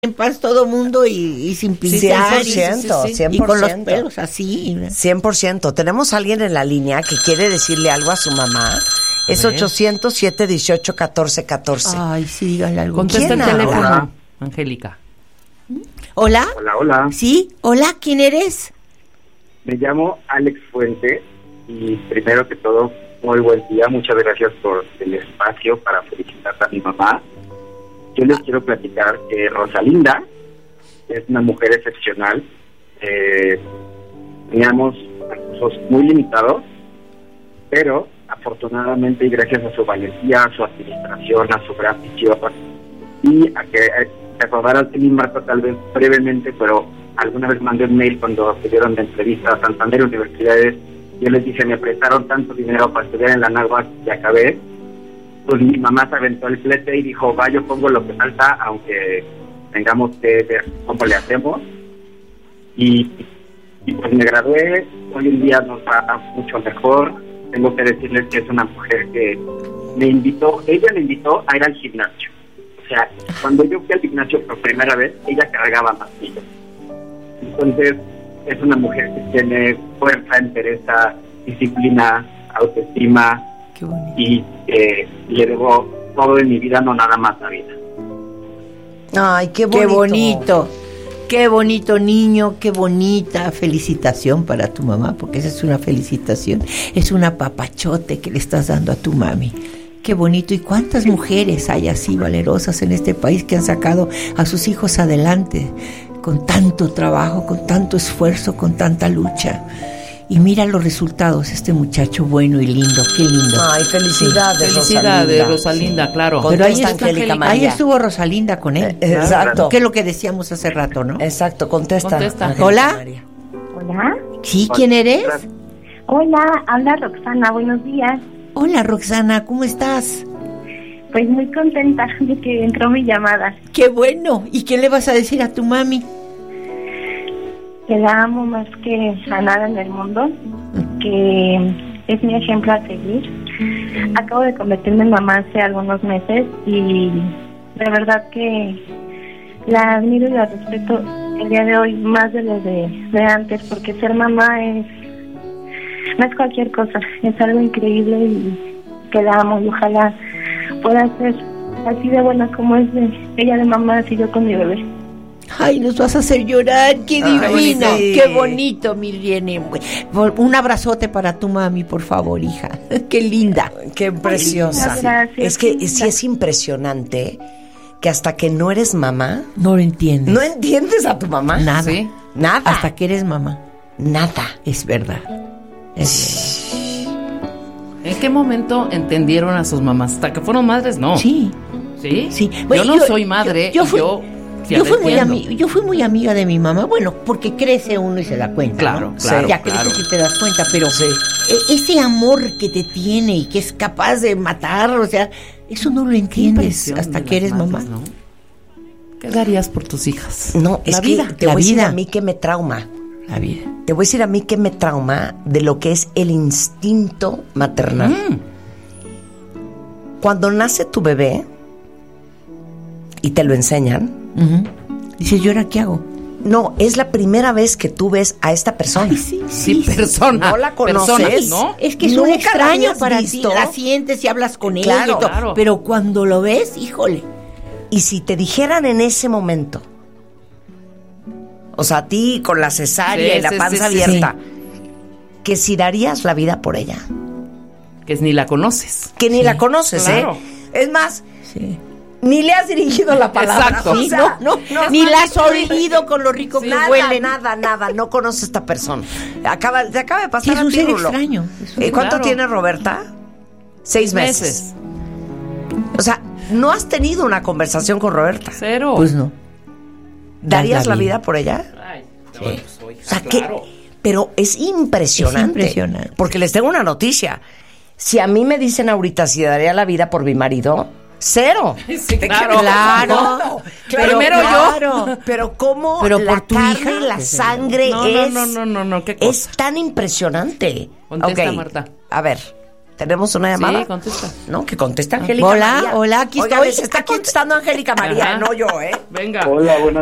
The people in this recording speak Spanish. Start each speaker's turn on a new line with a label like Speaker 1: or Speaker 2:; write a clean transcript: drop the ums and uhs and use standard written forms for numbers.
Speaker 1: en paz todo mundo y sin pintar.
Speaker 2: 100%.
Speaker 1: Y con los pelos así.
Speaker 2: 100%. Tenemos a alguien en la línea que quiere decirle algo a su mamá. Es 800-718-1414.
Speaker 1: Ay, sí, dígale algo.
Speaker 3: Contesta el
Speaker 2: ¿Quién
Speaker 3: teléfono,
Speaker 2: habla?
Speaker 3: Angélica.
Speaker 1: ¿Hola?
Speaker 4: Hola.
Speaker 1: ¿Sí? ¿Hola? ¿Quién eres?
Speaker 4: Me llamo Alex Fuentes y primero que todo, muy buen día. Muchas gracias por el espacio para felicitar a mi mamá. Yo les quiero platicar que Rosalinda es una mujer excepcional. Teníamos recursos muy limitados, pero afortunadamente y gracias a su valentía, a su administración, a su gran visión y a que te acordarás de mí, Marta, tal vez brevemente, pero alguna vez mandé un mail cuando pidieron de entrevista a Santander Universidades. Yo les dije, me prestaron tanto dinero para estudiar en la NAGUA y acabé. Pues mi mamá se aventó el flete y dijo, va, yo pongo lo que falta, aunque tengamos que ver cómo le hacemos. Y pues me gradué, hoy en día nos va mucho mejor. Tengo que decirles que es una mujer que ella me invitó a ir al gimnasio. O sea, cuando yo fui al gimnasio por primera vez, ella cargaba martillos. Entonces, es una mujer que tiene fuerza, entereza, disciplina, autoestima.
Speaker 1: Qué bonito.
Speaker 4: Y le debo todo en mi vida, no nada más la vida.
Speaker 2: Ay, qué bonito.
Speaker 1: Qué bonito. Qué bonito, niño, qué bonita felicitación para tu mamá, porque esa es una felicitación, es un apapachote que le estás dando a tu mami. Qué bonito. ¿Y cuántas mujeres hay así valerosas en este país que han sacado a sus hijos adelante con tanto trabajo, con tanto esfuerzo, con tanta lucha? Y mira los resultados, este muchacho bueno y lindo, qué lindo.
Speaker 2: Ay, felicidades,
Speaker 3: Felicidades, Rosalinda, claro.
Speaker 1: Pero ahí,
Speaker 2: Angélica
Speaker 1: ahí
Speaker 2: María.
Speaker 1: estuvo Rosalinda con él.
Speaker 2: Exacto.
Speaker 1: Que es lo que decíamos hace rato, ¿no?
Speaker 2: Exacto, contesta. Angélica
Speaker 1: Hola.
Speaker 2: María.
Speaker 5: Hola.
Speaker 1: Sí, ¿quién eres?
Speaker 5: Hola, habla Roxana, buenos días.
Speaker 1: Hola, Roxana, ¿cómo estás?
Speaker 5: Pues muy contenta de que entró mi llamada.
Speaker 1: Qué bueno. ¿Y qué le vas a decir a tu mami?
Speaker 5: Que la amo más que a nada en el mundo, que es mi ejemplo a seguir. Acabo de convertirme en mamá hace algunos meses y de verdad que la admiro y la respeto el día de hoy más de lo de antes, porque ser mamá no es cualquier cosa, es algo increíble y que la amo y ojalá pueda ser así de buena como es ella de mamá, así yo con mi bebé.
Speaker 1: Ay, nos vas a hacer llorar, qué divina,
Speaker 2: sí.
Speaker 1: qué bonito, mi Irene. Un abrazote para tu mami, por favor, hija. Qué linda.
Speaker 2: Qué preciosa.
Speaker 5: Gracias,
Speaker 2: Es que
Speaker 5: linda.
Speaker 2: sí es impresionante que hasta que no eres mamá,
Speaker 1: No lo entiendes.
Speaker 2: no entiendes a tu mamá.
Speaker 1: Nada.
Speaker 3: Sí.
Speaker 2: Nada.
Speaker 1: Hasta que eres mamá.
Speaker 2: Nada.
Speaker 1: Es verdad. Es
Speaker 3: ¿En qué momento entendieron a sus mamás? ¿Hasta que fueron madres? No.
Speaker 1: verdad. Sí.
Speaker 3: ¿Sí?
Speaker 1: Sí.
Speaker 3: Yo
Speaker 1: Bueno,
Speaker 3: no soy madre.
Speaker 1: yo fui-
Speaker 3: sí
Speaker 1: Yo
Speaker 3: la
Speaker 1: fui,
Speaker 3: entiendo.
Speaker 1: yo fui muy amiga de mi mamá, bueno, porque crece uno y se da cuenta,
Speaker 3: Claro,
Speaker 1: ¿no?
Speaker 3: claro,
Speaker 1: Ya
Speaker 3: claro.
Speaker 1: creces y te das cuenta, pero
Speaker 2: Sí.
Speaker 1: ese amor que te tiene y que es capaz de matar, o sea, eso no lo
Speaker 3: Qué
Speaker 1: entiendes
Speaker 3: impresión
Speaker 1: hasta
Speaker 3: de
Speaker 1: que eres
Speaker 3: las
Speaker 1: mamá.
Speaker 3: madres, ¿no? ¿Qué darías por tus hijas?
Speaker 2: No, es
Speaker 3: La
Speaker 2: que
Speaker 3: vida.
Speaker 2: te
Speaker 1: la
Speaker 2: voy a decir
Speaker 1: vida.
Speaker 2: a mí que me trauma.
Speaker 1: La vida.
Speaker 2: Te voy a decir a mí que me trauma de lo que es el instinto maternal. Cuando nace tu bebé y te lo enseñan,
Speaker 1: Ujú. Dices, ¿yo ahora qué hago?
Speaker 2: no, es la primera vez que tú ves a esta persona.
Speaker 1: Ay, sí,
Speaker 3: Sí, persona.
Speaker 2: No la conoces,
Speaker 3: Personas, ¿no?
Speaker 1: Es que es
Speaker 2: ¿Nunca
Speaker 1: un
Speaker 2: la
Speaker 1: extraño
Speaker 2: habías
Speaker 1: para
Speaker 2: visto?
Speaker 1: ti, la sientes y hablas con
Speaker 2: Claro,
Speaker 1: ella y todo,
Speaker 3: claro.
Speaker 1: pero cuando lo ves, híjole.
Speaker 2: Y si te dijeran en ese momento, o sea, a ti con la cesárea
Speaker 3: Sí,
Speaker 2: y la
Speaker 3: sí,
Speaker 2: panza
Speaker 3: sí, sí,
Speaker 2: abierta, que si darías la vida por ella,
Speaker 3: Que ni la conoces.
Speaker 2: que ni
Speaker 1: Sí,
Speaker 2: la conoces,
Speaker 3: claro.
Speaker 2: Es más,
Speaker 1: Sí.
Speaker 2: ni le has dirigido la palabra.
Speaker 3: Exacto.
Speaker 2: o
Speaker 1: Sí,
Speaker 2: sea,
Speaker 1: no, ni la has olido con lo rico que
Speaker 2: Nada,
Speaker 1: huele.
Speaker 2: nada, no conoce a esta persona. Te acaba de
Speaker 1: Sí,
Speaker 2: pasar
Speaker 1: es
Speaker 2: a
Speaker 1: un
Speaker 2: ti,
Speaker 1: ser
Speaker 2: Rulo.
Speaker 1: extraño.
Speaker 2: ¿Cuánto
Speaker 3: Claro.
Speaker 2: tiene Roberta? 6 meses. O sea, no has tenido una conversación con Roberta.
Speaker 3: Cero.
Speaker 1: Pues no.
Speaker 2: ¿Darías
Speaker 1: Das
Speaker 2: la
Speaker 1: la
Speaker 2: vida
Speaker 1: vida.
Speaker 2: por ella?
Speaker 3: Ay,
Speaker 1: Sí.
Speaker 3: soy,
Speaker 2: O sea,
Speaker 3: claro.
Speaker 2: pero es impresionante.
Speaker 1: Es impresionante.
Speaker 2: Porque les tengo una noticia. Si a mí me dicen ahorita si daría la vida por mi marido, 0.
Speaker 3: Sí, claro.
Speaker 1: Claro.
Speaker 3: Primero yo.
Speaker 2: Pero cómo
Speaker 1: Pero
Speaker 2: la
Speaker 1: por tu
Speaker 2: carne
Speaker 1: hija,
Speaker 2: y la
Speaker 1: desde
Speaker 2: sangre
Speaker 3: No,
Speaker 2: es...
Speaker 3: no, qué
Speaker 2: Es
Speaker 3: cosa.
Speaker 2: tan impresionante.
Speaker 3: Contesta,
Speaker 2: Ok,
Speaker 3: Marta.
Speaker 2: A ver, ¿Tenemos una llamada?
Speaker 3: Sí, contesta.
Speaker 2: No, que conteste Angélica
Speaker 1: Hola,
Speaker 2: María.
Speaker 1: hola, aquí
Speaker 2: Oigan,
Speaker 1: estoy.
Speaker 2: les está contestando Angélica María,
Speaker 3: Ajá.
Speaker 2: no yo, ¿eh?
Speaker 3: Venga.
Speaker 4: Hola, buenas